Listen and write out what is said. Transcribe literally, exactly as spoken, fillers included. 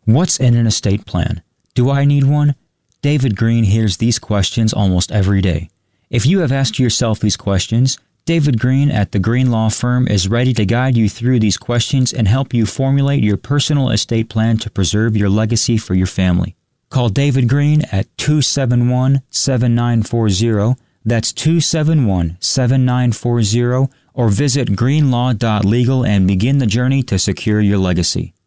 What's in an estate plan? Do I need one? David Green hears these questions almost every day. If you have asked yourself these questions, David Green at the Green Law Firm is ready to guide you through these questions and help you formulate your personal estate plan to preserve your legacy for your family. Call David Green at two seven one, seven nine four zero. That's two seven one, seven nine four zero, or visit greenlaw dot legal and begin the journey to secure your legacy.